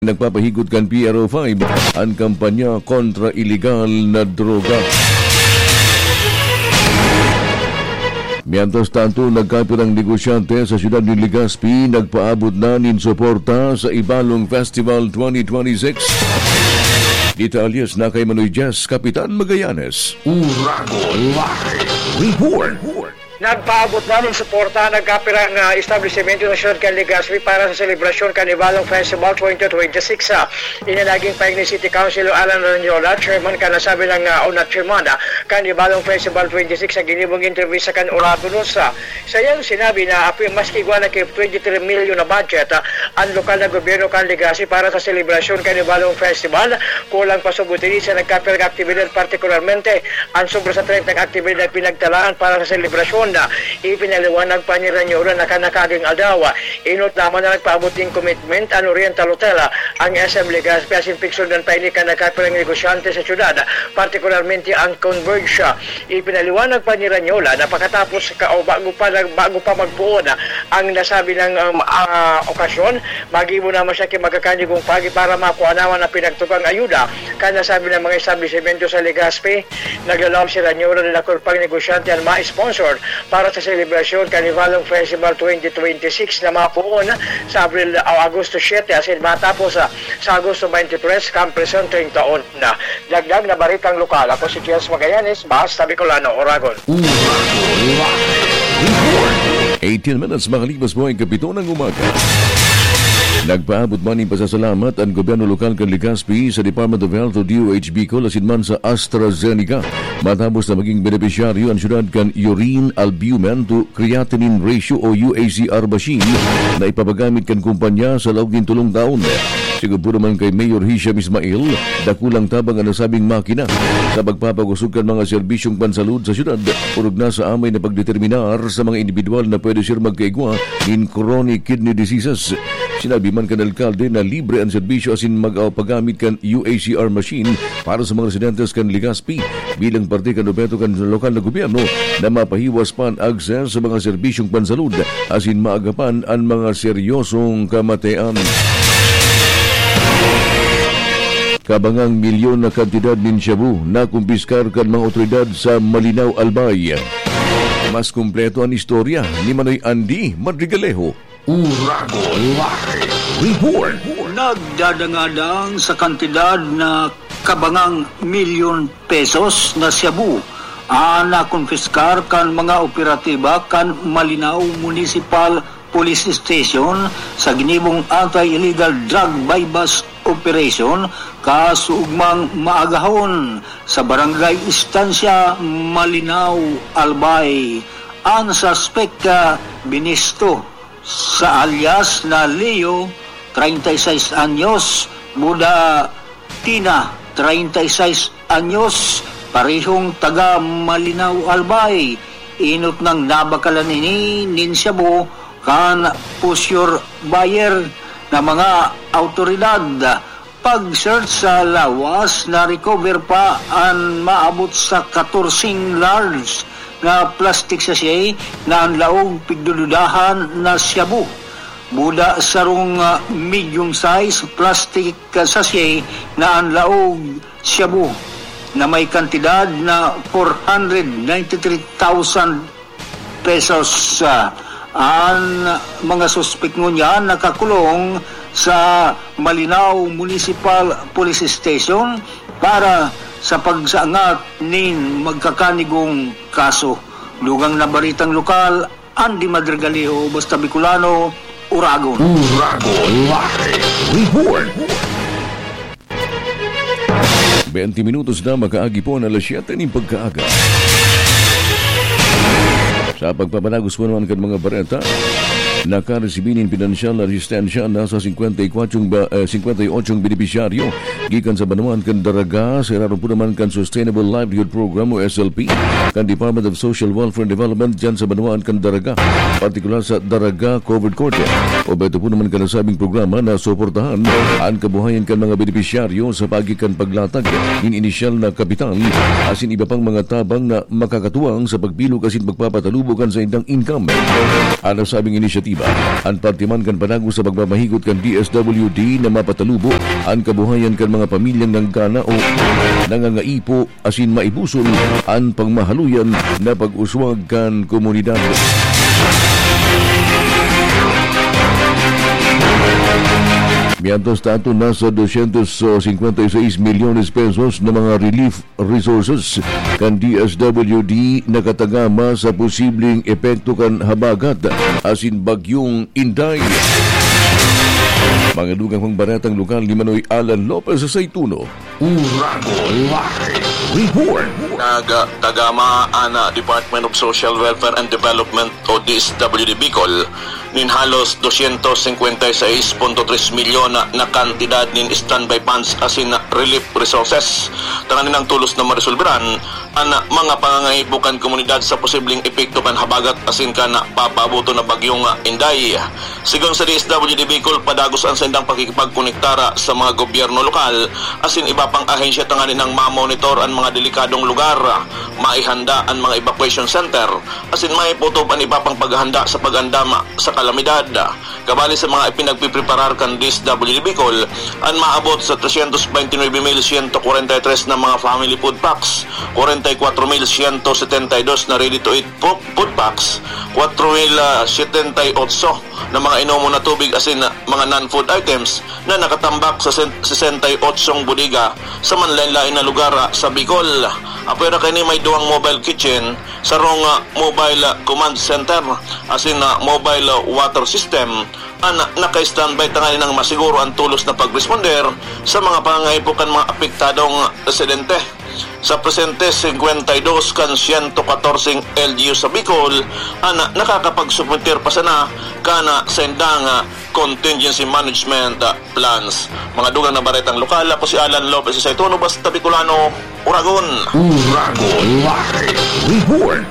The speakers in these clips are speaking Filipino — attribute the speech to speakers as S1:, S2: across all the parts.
S1: Nagpapahigot kan PRO5 ang kampanya kontra ilegal na droga. Mientras tanto, nagkapirang negosyante sa siyudad ni Legazpi nagpaabot na nin suporta sa Ibalong Festival 2026. Dito alias na kay Manoy Jess, Kapitan Magallanes.
S2: Urago Live Report.
S3: Nagpaabot na ng suporta nagkapirang establishmento ng Siyudad kan Legazpi para sa selebrasyon Kanibalong Festival 2026. Inanaging pahing ni City Councilor Alan Ranyola, chairman ka nasabi ng una chairman Kanibalong Festival 26 sa ginibong interview sa kan Oragonos. Sa iyang sinabi na maski igual na kay 23 million na budget ang lokal na gobyerno kan Legazpi para sa selebrasyon Kanibalong Festival, kulang pa subutin sa nagkapirang aktibidad, partikularmente ang sobra sa 30 aktibidad pinagtalaan para sa selebrasyon na ipinaliwanag pa ni Ranyola na kanakaging adawa. Inot naman na nagpaabuting commitment ang Oriental Hotel, ang SM Legazpi asin piksyon ng paini kanakapirang negosyante sa syudad, partikularmente ang Converge. Ipinaliwanag pa ni Ranyola na pagkatapos bago pa magpuon ang nasabi ng okasyon, magibo naman siya magkakanigong pagi para makuha naman na pinagtugang ayuda kan nasabi ng mga establishmento sa Legazpi. Naglalawag si Ranyola na nakulpang negosyante ang ma-sponsor para sa selebrasyon Kanibalong Festival 2026 na mapuon sa Agosto 7 asin matapos sa Agosto 23 kam presenteng taon na. Dagdag na baritang lokal. Ako si Jess Magallanes, Basta Bicolano, Oragon.
S1: 18 minutes makalipas po ang kapito ng umaga. Nagpaabot man ng pasasalamat ang gobyerno lokal kan Legazpi sa Department of Health o DOH Bicol asin man sa AstraZeneca matapos na maging benepisyaryo ang syudad kan urine albumin to creatinine ratio o UACR machine na ipapagamit kan kumpanya sa loob ng 3 taon. Siguro naman kay Mayor Hisham Ismail, dakulang tabang ang nasabing makina sa pagpapagusog kan mga serbisyong pansalud sa syudad, urog na sa amay na pagdeterminar sa mga individual na pwede sir magkaigwa in chronic kidney diseases. Sinabi man kan alkalde na libre ang serbisyo asin mag-pagamit kan UACR machine para sa mga residentes kan Legazpi bilang parte kan opeto kan lokal na gobyerno na mapahiwas pa ang access sa mga serbisyong pansalud asin maagapan ang mga seryosong kamatayan. Kabangang milyon na kantidad nin shabu na kumpiskar kan mga otoridad sa Malinaw, Albay. Mas kumpleto ang istorya ni Manoy Andy Madrigalejo.
S2: Urago Live Report.
S4: Nagdadangadang sa kantidad na kabangang milyon pesos na shabu na kumpiskar kan mga operatiba kan Malinaw Municipal Police Station sa ginibong anti-illegal drug bypass operation kasuugmang maagahon sa barangay Estancia Malinaw, Albay. Ang suspekta binisto sa alias na Leo 36 anyos, Buda Tina 36 anyos, parehong taga Malinaw, Albay. Inot ng nabakalan ini ninsyabu kan pusyur buyer na mga autoridad. Pag-search sa lawas na recover pa ang maabot sa 14 large na plastic sachet na ang laong pigdududahan na shabu. Buda sarong medium size plastic sachet na ang laong shabu na may kantidad na 493,000 pesos. Ang mga suspek niya nakakulong sa Malinaw Municipal Police Station para sa pagsaangat nin magkakanigong kaso. Lugang na baritang lokal, Andy Madrigalejo, Basta Bicolano, Uragon.
S2: Urago Live Report.
S1: 20 minutos na makaagi po na alas 7 ng pagkaaga. Sa pagpapanagos po naman kan mga bareta, nakaresibinin pinansyal na resistensya na sa 58 benepisyaryo gikan sa Banuan kan Daraga sa irarong po naman kan Sustainable Livelihood Program o SLP kan Department of Social Welfare and Development dyan sa Banuan kan Daraga, partikular sa Daraga Covered Court. O ba ito po naman kan nasabing programa na suportahan ang kabuhayan kan mga benepisyaryo sa pagikan paglatag in inisyal na kapital asin iba pang mga tabang na makakatuwang sa pagbilog asin pagpapatalubogan sa indang income. Ang nasabing inisyatiba inisyatiba ang partiman kan panago sa pagmamahigot kan DSWD na mapatalubo ang kabuhayan kan mga pamilyang nanggana o nangangaipo asin maibusol ang pangmahaluyan na pag-uswag kan komunidad. Miantos tato nasa 256 milyones pesos na mga relief resources kan DSWD nakatagama sa posibleng epekto kan habagat asin bagyong Inday. Mga dugang pangbaratang lokal ni Manoy Alan Lopez sa Saytuno.
S2: Urago Live Report.
S5: Nagtagama ang Department of Social Welfare and Development o DSWD Bicol nin halos 256.3 milyon na kantidad nin standby funds asin relief resources. Tanganin ang tulos na maresolveran ang mga pangangaibukan komunidad sa posibleng epekto kan habagat asin kan papabuto na bagyong Inday. Sigang sa DSWD Bicol, padagos ang sendang pakikipagkonektara sa mga gobyerno lokal asin iba pang ahensya tanganin ang mamonitor ang mga delikadong lugar, maihanda ang mga evacuation center asin maiputob ang iba pang paghahanda sa pag-andama sa kalamidad. Kabali sa mga ipinagpipreparar kan DSWD Bicol, ang maabot sa 329,143 na mga family food packs, 44,172 na ready-to-eat food packs, 4,078 na mga inumo na tubig asin mga non-food items na nakatambak sa 68 bodega sa manlain-lain na lugar sa Bicol. Apera kini may duwang mobile kitchen sa rong mobile command center asin mobile water system ang naka-standby tanganin ng masiguro ang tulos na pag-responder sa mga pangangaibukan mga apektadong residente. Sa presente, 52 kan 114 LGU sa Bicol ang nakakapag-submitter pa sana kana sa indang contingency management plans. Mga dugang na baretang lokal, ako si Alan Lopez sa Saytuno, basta Bicolano, Uragon.
S2: Urago Live Report.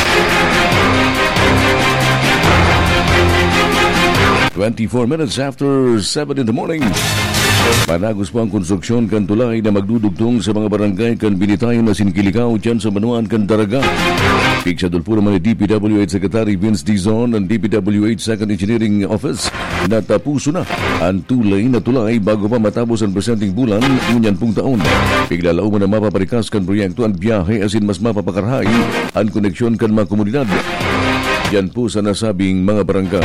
S1: 24 minutes after 7 in the morning. Panagos po ang konstruksyon kan tulay na magdudugtong sa mga barangay kan Binitayan na Sinkiligaw dyan sa Manuan kan Daraga. Piksadol po naman ni DPWH Secretary Vince Dizon ng DPWH Second Engineering Office na tapuso na ang tulay na tulay bago pa matapos ang presenteng bulan ngunyan pong taon. Piglalao mo na mapaparikas kan proyekto ang biyahe asin mas mapapakarhay ang koneksyon kan mga komunidad. Yan po sa nasabing mga barangay.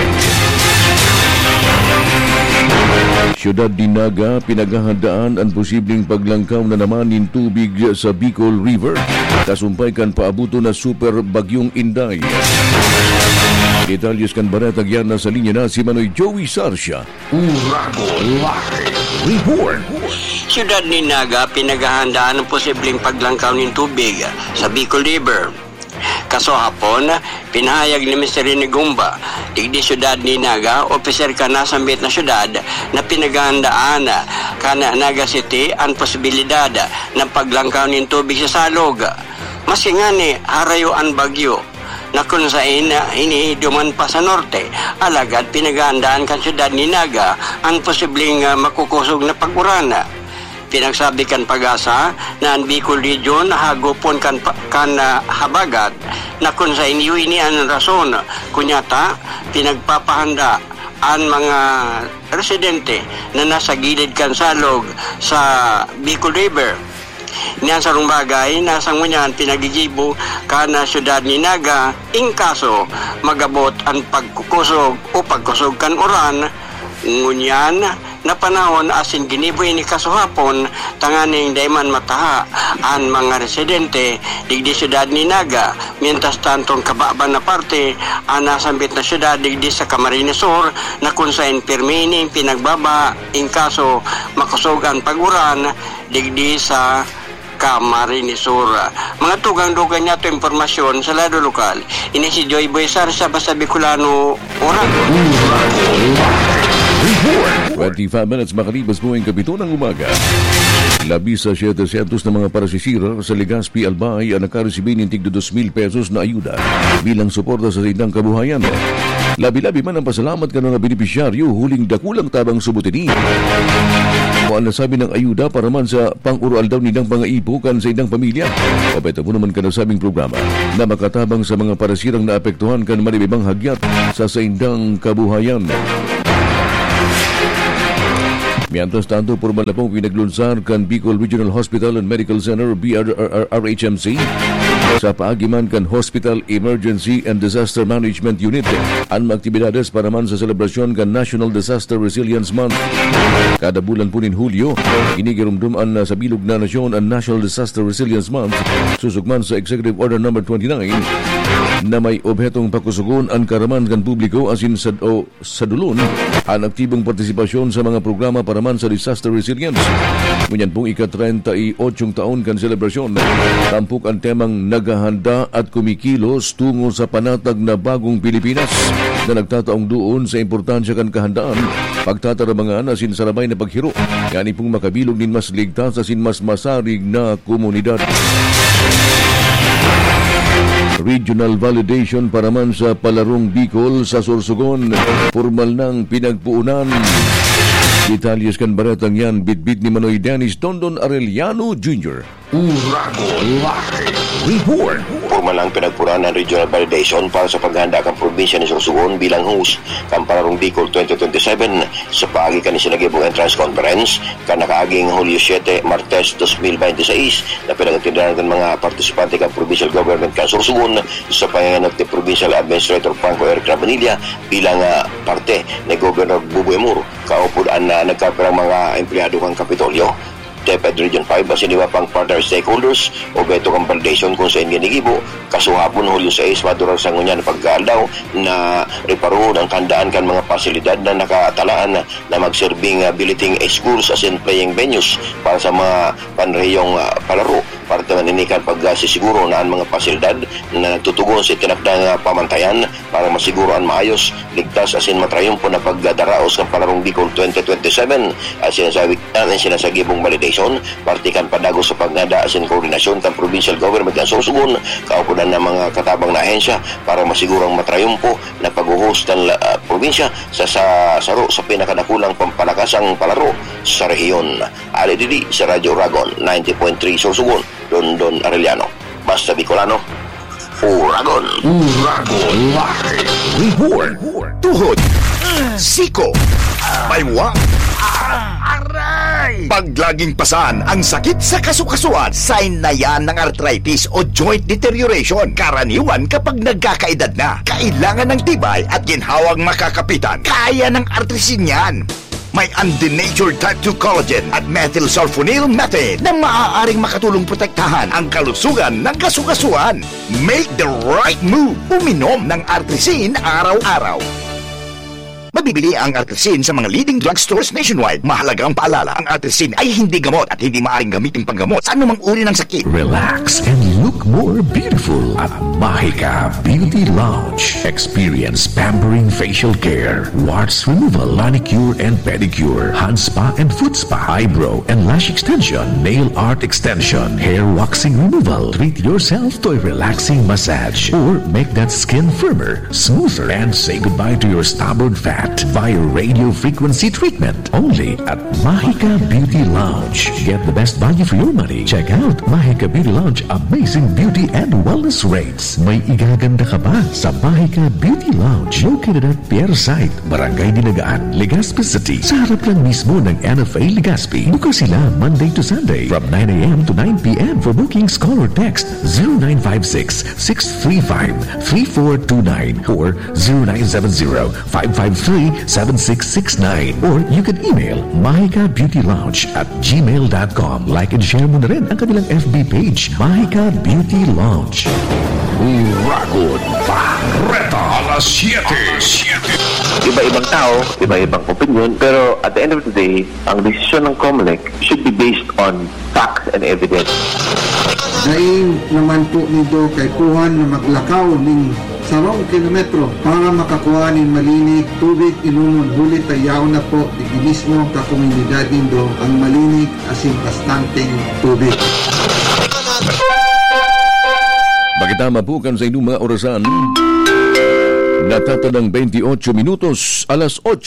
S1: Siyudad Dinaga, pinaghahandaan ang posibleng paglangkaw na naman ng tubig sa Bicol River. Kasumpay kan paabuto na super bagyong Inday. Detalyos kan baratag yan na sa linya na si Manoy Joey Sarsia.
S2: Urago Live Report.
S6: Siyudad Dinaga, pinaghahandaan ang posibleng paglangkaw ng tubig sa Bicol River. Kaso hapon, pinahayag ni Mr. Rene Gumba, digdi syudad ni Naga, opiser ka na sa mbit na syudad na pinaghandaan ka na Naga City ang posibilidad ng paglangkaw ng tubig sa salog. Maski nga ni harayo ang bagyo na kung saan inihiduman pa sa norte, alagad pinaghandaan kan syudad ni Naga ang posibleng makukusog na pag-urana. Pinagsabi kan Pag-asa na ang Bicol Region hagupon kan habagat na kung sa inyo ini ang rason kunyata pinagpapahanda ang mga residente na nasa gilid kan salog sa Bicol River. Niyan sa rong bagay, nasa ngunyan pinagigibo kana syudad ni Naga in kaso magabot ang pagkukusog o pagkusog kan uran ngunyan na panahon asin giniboy ni kasuhapon tanganing dayman mataha ang mga residente digdi syudad ni Naga mientras tantong kababa na parte anasambit na syudad digdi sa Camarines Sur na kung saan pirmining pinagbaba in kaso makusugan paguran digdi sa Camarines Sur. Mga tugang-dugang niya ito informasyon sa lado lokal. Ini si Joy Boy Sarsa basta Bicolano Urago.
S1: 25 minutes makalipas po ang kapito ng umaga. Labis sa 700 na mga parasisira sa Legazpi Albay ang nakaresibin ng tigdo 2,000 pesos na ayuda bilang suporta sa sindang kabuhayan. Labi-labi man ang pasalamat ka ng benepisyaryo huling dakulang tabang subutini. ang nasabi ng ayuda para man sa pang-ural daw nilang pangaipukan sa ilang pamilya. Kapit mo naman kanasabing programa na makatabang sa mga parasirang naapektuhan kan malibibang hagyat sa indang kabuhayan. Mientras tanto, formal na pong pinaglunsar kan Bicol Regional Hospital and Medical Center RHMC sa paagiman kan Hospital Emergency and Disaster Management Unit ang mga aktibidades para man sa selebrasyon kan National Disaster Resilience Month. Kada bulan po nin Hulyo, inigirumduman na sa bilog na nasyon ang National Disaster Resilience Month susugman sa Executive Order No. 29 na may obhetong pakusugon ang karaman kan publiko asin sa dulon ang aktibong partisipasyon sa mga programa para man sa disaster resilience. Ngunyan pong ika-38 taon kan selebrasyon, tampok ang temang naghahanda at kumikilos tungo sa panatag na bagong Pilipinas na nagtataong doon sa importansya kan kahandaan, pagtatarabangan asin sarabay na paghiro, yani pong makabilog din mas ligtas asin mas masarig na komunidad. Regional validation para man sa Palarong Bicol sa Sorsogon, formal ng pinagpuunan. Detalles kan baratang yan, bitbit ni Manoy Dennis Dondon Arellano Jr.
S2: Urago Live Report.
S7: Formal ang pinagpuraan ng regional validation para sa paghahanda ng probinsya ni Sorsogon bilang host ng Palarong Bicol 2027 sa paagikan ni Sinagibong Entrance Conference kan nakaaging Hulyo 7, Martes 2026 na pinag-atindahan ng mga partisipante ng provincial government kan Sorsogon sa panganganap ni Provincial Administrator Franco Eric Rabanilla bilang parte ni Governor Buboy Muro. Kaupudaan na nagkapirang mga empleyado ng Kapitolyo. DepEd Region 5 basiniwa pang partner stakeholders o beto kang validation kung saan ginigibo kasuhapon Hulyo 6 madural sa ngunyan pagkaalaw na reparoon ang kandaan kan mga pasilidad na nakatalaan na magserving billeting schools as in playing venues para sa mga panrehiyong palaro para maninikan pagsisiguro na ang mga pasilidad na nagtutugon sa tinakdang pamantayan para masiguro ang maayos, ligtas as in matrayumpo na pagdaraos ng Palarong Bicol 2027 as sinasagibong validation partikan padago sa pagnada as in koordinasyon ng provincial government ng Sorsogon kaupunan ng mga katabang na ahensya para masigurong matrayumpo na pag-host ng probinsya sa saro sa pinakadakulang pampalakasang palaro sa rehiyon. Ali Didi sa Radyo Uragon 90.3 Sorsogon, Dondon Arellano. Basta Bicolano, Uragon.
S2: Urago Live Report.
S8: Tuhod, siko, baywa, aray! Pag laging pasan ang sakit sa kasukasuan, sign na yan ng arthritis o joint deterioration. Karaniwan kapag nagkakaedad na, kailangan ng tibay at ginhawang makakapitan. Kaya ng artrisin yan. May undenatured type 2 collagen at methylsulfonyl methane na maaaring makatulong protektahan ang kalusugan ng kasukasuan. Make the right move. Uminom ng artrisin araw-araw. Mabibili ang artrisin sa mga leading drugstores nationwide. Mahalaga ang paalala, ang artrisin ay hindi gamot at hindi maaaring gamitin panggamot sa anumang uri ng sakit.
S2: Relax and look more beautiful at Mahika Beauty Lounge. Experience pampering facial care, warts removal, manicure and pedicure, hand spa and foot spa, eyebrow and lash extension, nail art extension, hair waxing removal. Treat yourself to a relaxing massage or make that skin firmer, smoother, and say goodbye to your stubborn fat via radio frequency treatment only at Mahika Beauty Lounge. Get the best value for your money. Check out Mahika Beauty Lounge amazing beauty and wellness rates. May igaganda ka ba sa Mahika Beauty Lounge located at Pierre Site, Barangay Dinagaan, Legazpi City. Sa harap lang mismo ng NFA Legazpi. Bukas sila Monday to Sunday from 9 a.m. to 9 p.m. For bookings, call or text 0956-635-3429 or 0970-553-7669 or you can email mahikabeautylounge@gmail.com. Like and share mo na rin ang kanilang FB page, Mahika Beauty Lounge. Uragon Barreta alas 7.
S9: Iba-ibang tao, iba-ibang opinion, pero at the end of the day, ang desisyon ng COMELEC should be based on facts and evidence.
S10: Daing naman po nito kay kuhan na maglakaw ng 10 kilometro para makakuha ng malinig tubig inunon bulit ayaw na po di mismo ka komunidad nindo ang malinig asin bastanteng tubig.
S1: Bagitama po kan sa inyong mga orasan, natatadang 28 minutos, alas 8 na.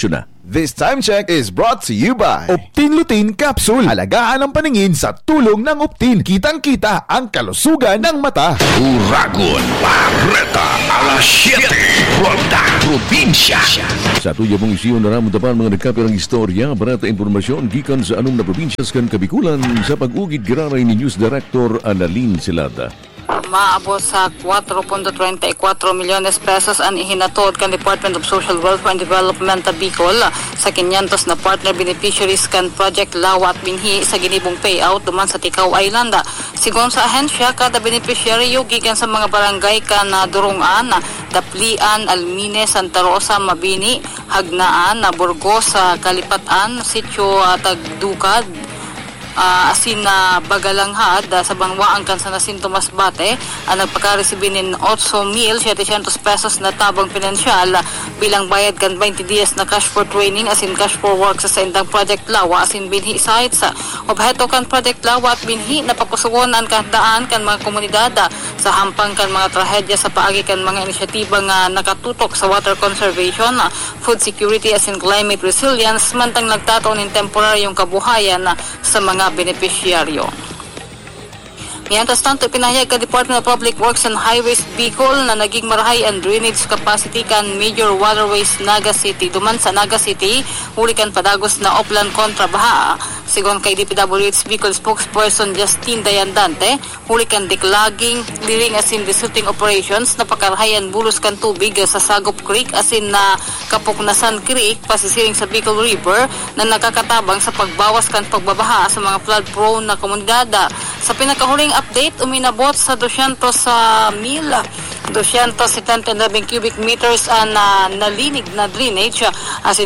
S11: This time check is brought to you by Optin Lutein Capsule. Alagaan ang paningin sa tulong ng Optin. Kitang-kita ang kalusugan ng mata.
S2: Uragon, Barreta, alas 7, Ronda, Probinsya.
S1: Sa tuya mong isiyon na ramon tapan mga nagkapirang istorya, barata impormasyon gikan sa anong na probinsyas kan Kabikulan sa pag-ugid giraray ni News Director Annalyn Silada.
S12: Maabot sa 4.34 milyones pesos ang ihinatod kan Department of Social Welfare and Development sa Bicol sa 500 na partner beneficiaries kan Project Lawa at Binhi sa ginibong payout duman sa Tikaw Island. Sigon sa ahensya, kada beneficiaryo gikan sa mga barangay kan Durungan, Daplian, Almine, Santa Rosa, Mabini, Hagnaan, Burgos, Kalipatan, Sitio Tagdukad, asin na Bagalanghad sa Banwaan kan sa Nasin Tomas Bate ang nagpaka-resibe nin 8,700 pesos na tabang pinansyal bilang bayad kan 20 dias na cash for training asin cash for work sa Indang Project Lawa asin Binhi sites. Obheto kan Project Lawa at Binhi na papusugonan kahandaan kan mga komunidad sa hampang kan mga trahedya sa paagi kan mga inisyatiba nga nakatutok sa water conservation, food security asin climate resilience mantang nagtataon ng temporaryong kabuhayan sa mga beneficiaryo. Mientras tanto, pinahayag ka Department of Public Works and Highways Bicol na naging marahay ang drainage capacity kan major waterways Naga City. Duman sa Naga City, huli kan padagos na upland kontra baha. Sigon kay DPWH Bicol spokesperson Justine Dayandante, huli kan declogging, clearing asin desilting operations na pakarahayan bulos kan tubig sa Sagop Creek asin na Kapuknasan Creek pasisiring sa Bicol River na nakakatabang sa pagbawas kan pagbabaha sa mga flood-prone na komunidad. Sa pinakahuling update, uminabot sa 200,279 cubic meters ang nalinig na drainage asin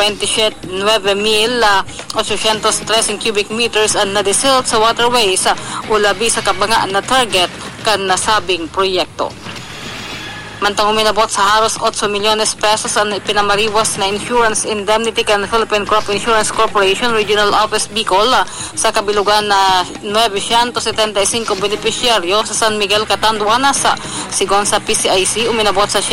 S12: 127,813 cubic meters ang nadisilt sa waterways ulabi sa kabangaan na target kan nasabing proyekto. Mantang uminabot sa halos 8 milyones pesos ang pinamariwas na insurance indemnity kan Philippine Crop Insurance Corporation Regional Office Bicol sa kabilugan na 975 beneficiaryo sa San Miguel, Catanduanes. Sigon sa PCIC, uminabot sa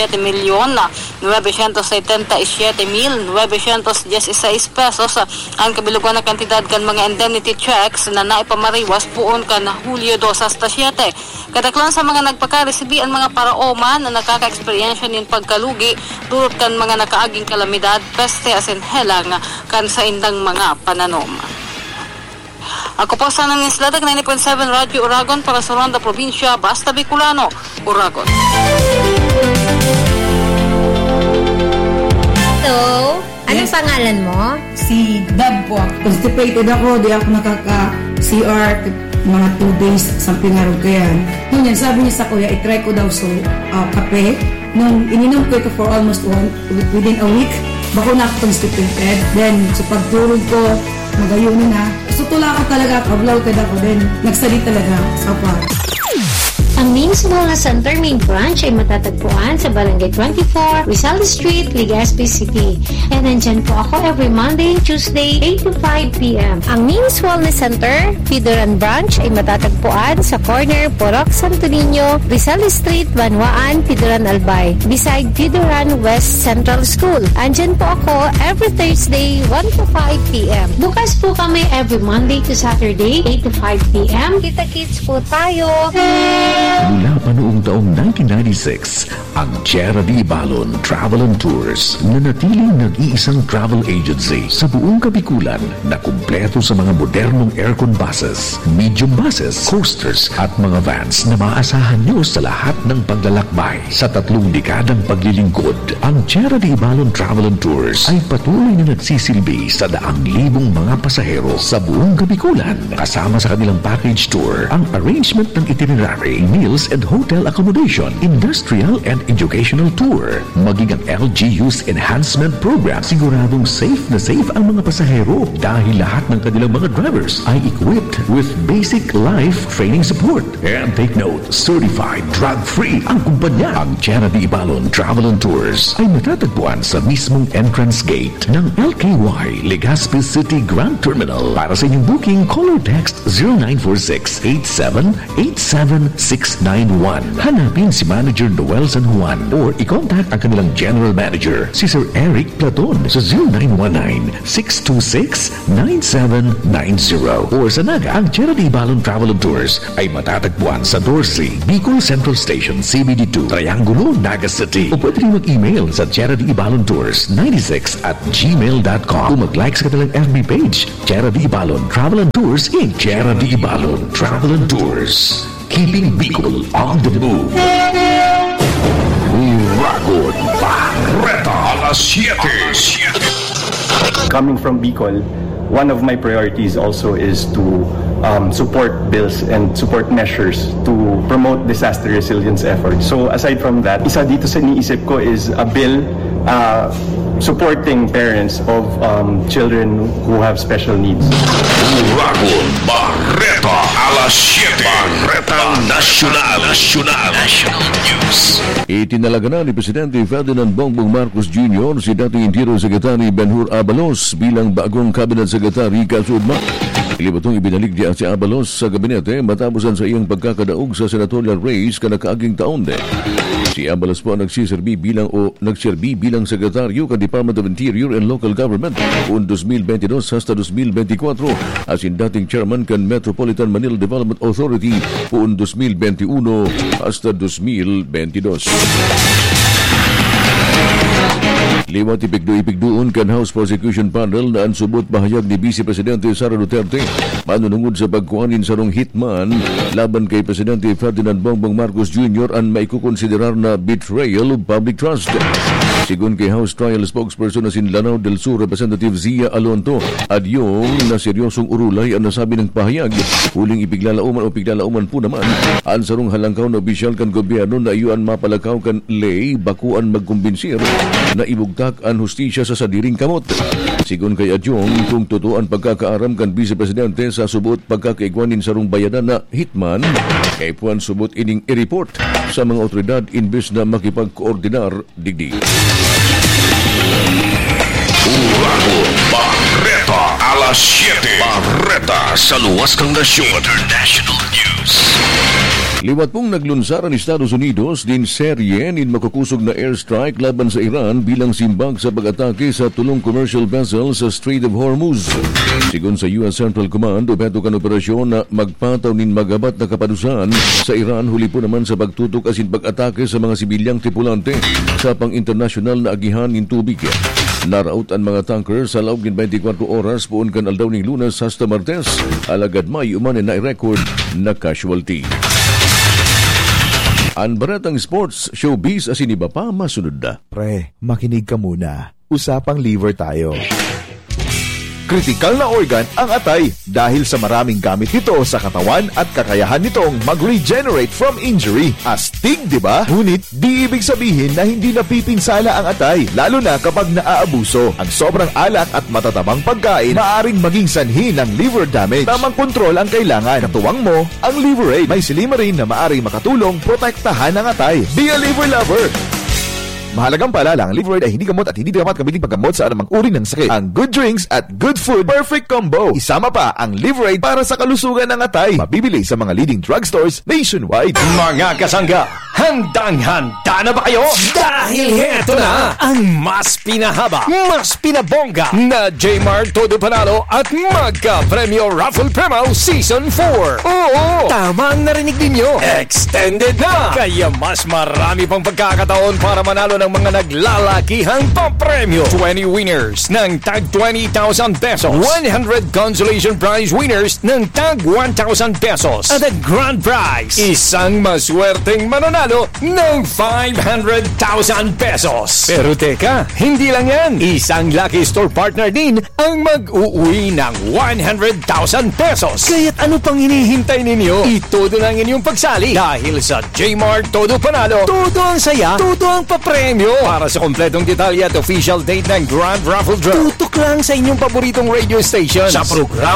S12: 7,977,916 pesos ang kabilugan na kantidad kan mga indemnity checks na naipamariwas puon kan Hulyo 2 hasta 7. Kadaklan sa mga nagpaka-resibi ang mga paraoman na nakaka-eksperyensya nin pagkalugi durot kan mga nakaaging kalamidad, peste asin helang kan sa indang mga pananom. Ako po sa nang Isladag 90.7 Radio Uragon para sa Ronda Probinsya, Basta Bicolano, Uragon.
S13: Hello, anong pangalan mo?
S14: Si Dab po. Constipated ako, di ako nakaka-CR mga 2 days sa pinarog ko yan. Nung yan, sabi niya sa kuya, itry ko daw kape. Nung ininom ko ito for almost within a week, bako na ako constipated. Then, sa pagturog ko, magayunin na. Sutula ko talaga, kablaw kada ko. Then, nagsali talaga sa part.
S13: Ang Means Wellness Center Main Branch ay matatagpuan sa Barangay 24, Rizal Street, Legazpi City. And nandyan po ako every Monday, Tuesday, 8 to 5 p.m. Ang Means Wellness Center, Pidoran Branch ay matatagpuan sa corner Porok Santo Niño, Rizal Street, Banwaan, Pidoran Albay, beside Pidoran West Central School. Andyan po ako every Thursday, 1 to 5 p.m. Bukas po kami every Monday to Saturday, 8 to 5 p.m. Kita-kits po tayo!
S2: Mula pa noong taong 1996, ang Tierra de Ibalon Travel and Tours na natiling nag-iisang travel agency sa buong Kabikulan na kumpleto sa mga modernong aircon buses, medium buses, coasters at mga vans na maaasahan nyo sa lahat ng paglalakbay. Sa 3 dekadang paglilingkod, ang Tierra de Ibalon Travel and Tours ay patuloy na nagsisilbi sa 100,000 mga pasahero sa buong Kabikulan. Kasama sa kanilang package tour, ang arrangement ng itinerary, meals and hotel accommodation, industrial and educational tour, maging ang LGU's enhancement program. Siguradong safe na safe ang mga pasahero dahil lahat ng kanilang mga drivers ay equipped with basic life training support. And take note, certified drug-free ang kumpanya. Ang Tierra de Ibalon Travel and Tours ay matatagpuan sa mismong entrance gate ng LKY Legazpi City Grand Terminal. Para sa inyong booking, call or text 0946-878766 0917-916-9691. Hanapin si Manager Noel San Juan or i-contact ang kanilang General Manager, si Sir Eric Platon sa 0919-626-9790. Or sa Naga, ang Charity Balon Travel and Tours ay matatagpuan sa Dorsey, Bicol Central Station, CBD2, Triangulo, Naga City. O pwede rin mag-email sa charitybalontours96@gmail.com o mag-like sa kanilang FB page, Charity Balon Travel and Tours Inc. Charity Balon Travel and Tours, keeping Bicol on the move. Uragon Barreta, alas 7.
S15: Coming from Bicol, one of my priorities also is to support bills and support measures to promote disaster resilience efforts. So aside from that, isa dito sa iniisip ko is a bill supporting parents of children who have special needs.
S2: Uragon Barreta, alas 7. Barreta Nacional News.
S1: Itinalaga na ni Presidente Ferdinand Bongbong Marcos Jr. si dating Interior Secretary Benhur Abalos bilang bagong Cabinet Secretary kasunod. Ilibotong ibinalik niya si Abalos sa gabinete matapos sa iyang pagkakadaog sa senatorial race kanakaaging taon. Si Abalos po nagserbi bilang sekretaryo ka Department of Interior and Local Government noong 2022 hasta 2024 as in dating chairman kan Metropolitan Manila Development Authority noong 2021 hasta 2022. Liwat ipigdoon kan House Prosecution Panel na ang subot bahayag ni Vice Presidente Sara Duterte manunungod sa pagkuhanin sarong hitman laban kay Presidente Ferdinand Bongbong Marcos Jr. ang maikukonsiderar na betrayal of public trust. Sigun kay House Trial Spokesperson na Lanao del Sur Representative Zia Alonto, adyong na seryosong urulay ang nasabi ng pahayag huling ipiglalauman po naman ang sarong halangkaw na opisyal kan gobyerno na iyuan mapalakaw kan lay bakuan magkumbinsir na ibugtak ang hustisya sa sadiring kamot. Sigun kay adyong kung totoo ang pagkakaaram kan Vice Presidente sa subot pagkakaigwanin sarong bayanan na hitman, kay puan subot ining i-report sa mga otoridad imbes na makipag-koordinar digdi.
S2: Uragon Barreta, alas 7. Barreta sa luwas kang nasyon. International News.
S1: Liwat pong naglunsar ang Estados Unidos din serye nin makukusog na airstrike laban sa Iran bilang simbag sa pag-atake sa tulong commercial vessel sa Strait of Hormuz. Sigun sa US Central Command, opeto kan operasyon na magpataw nin magabat na kapadusan sa Iran huli po naman sa pagtutok asin pag-atake sa mga sibilyang tripulante sa pang-internasyonal na agihan nin tubig. Naraot ang mga tanker sa laog ng 24 oras poon kan aldaw ning Lunes hasta Martes. Alagad may umanin na i-record na casualty. Ang baratang sports, showbiz asin iba pa masunod na.
S11: Pre, makinig ka muna. Usapang liver tayo. Kritikal na organ ang atay dahil sa maraming gamit nito sa katawan at kakayahan nitong mag-regenerate from injury. Astig, di ba? Ngunit di ibig sabihin na hindi napipinsala ang atay, lalo na kapag naaabuso. Ang sobrang alak at matatabang pagkain maaaring maging sanhi ng liver damage. Tamang kontrol ang kailangan. Katuwang mo ang Liverade. May silimarin na maaaring makatulong protektahan ang atay. Be a liver lover! Mahalagang paalala, ang Liverade ay hindi gamot at hindi dapat gamitin paggamot sa anumang uri ng sakit. Ang good drinks at good food, perfect combo. Isama pa ang Liverade para sa kalusugan ng atay. Mabibili sa mga leading drugstores nationwide.
S16: Mga kasangga, handang-handa na ba kayo? Dahil heto na ang mas pinahaba, mas pinabongga na J-Mart Todo Panalo at Magka Premyo Raffle Promo Season 4. Oo, tama ang narinig ninyo. Extended na! Kaya mas marami pang pagkakataon para manalo ng mga naglalakihang papremyo. 20 winners ng tag 20,000 pesos. 100 consolation prize winners ng tag 1,000 pesos. At ang grand prize, isang maswerteng mananalo ng 500,000 pesos. Pero teka, hindi lang yan. Isang lucky store partner din ang mag-uwi ng 100,000 pesos. Kaya't ano pang hinihintay ninyo? Itodo na ang inyong pagsali dahil sa J-Mart Todo Panalo, todo ang saya, todo ang papremyo. Para sa kompletong detalye at official date ng Grand Raffle Draw, tutok lang sa inyong paboritong radio station. Sa programa